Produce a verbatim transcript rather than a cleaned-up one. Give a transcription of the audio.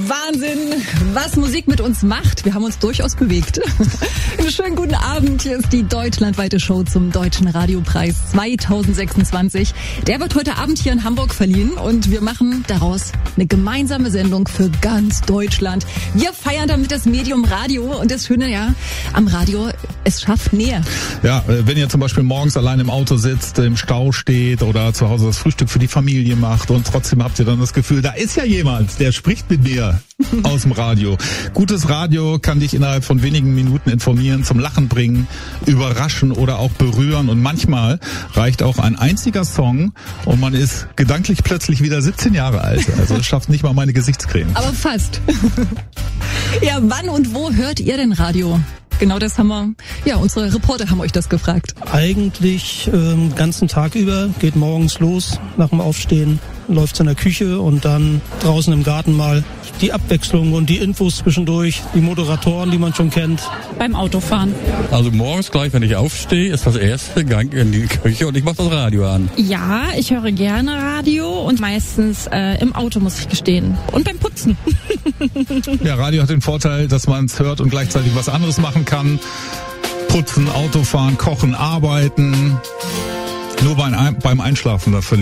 Wahnsinn, was Musik mit uns macht. Wir haben uns durchaus bewegt. Einen schönen guten Abend. Hier ist die deutschlandweite Show zum Deutschen Radiopreis zwanzig sechsundzwanzig. Der wird heute Abend hier in Hamburg verliehen und wir machen daraus eine gemeinsame Sendung für ganz Deutschland. Wir feiern damit das Medium Radio und das Schöne ja am Radio, es schafft Nähe. Ja, wenn ihr zum Beispiel morgens allein im Auto sitzt, im Stau steht oder zu Hause das Frühstück für die Familie macht und trotzdem habt ihr dann das Gefühl, da ist ja jemand, der spricht mit mir aus dem Radio. Gutes Radio kann dich innerhalb von wenigen Minuten informieren, zum Lachen bringen, überraschen oder auch berühren und manchmal reicht auch ein einziger Song und man ist gedanklich plötzlich wieder siebzehn Jahre alt. Also es schafft nicht mal meine Gesichtscreme. Aber fast. Ja, wann und wo hört ihr denn Radio? Genau das haben wir, ja, unsere Reporter haben euch das gefragt. Eigentlich ähm, ganzen Tag über, geht morgens los, nach dem Aufstehen, läuft's in der Küche und dann draußen im Garten mal die Abwechslung und die Infos zwischendurch, die Moderatoren, die man schon kennt. Beim Autofahren. Also morgens gleich, wenn ich aufstehe, ist das erste Gang in die Küche und ich mache das Radio an. Ja, ich höre gerne Radio und meistens äh, im Auto, muss ich gestehen. Und beim Putzen. Ja, Radio hat den Vorteil, dass man es hört und gleichzeitig was anderes machen kann. Putzen, Autofahren, kochen, arbeiten. Nur beim Einschlafen, da verliert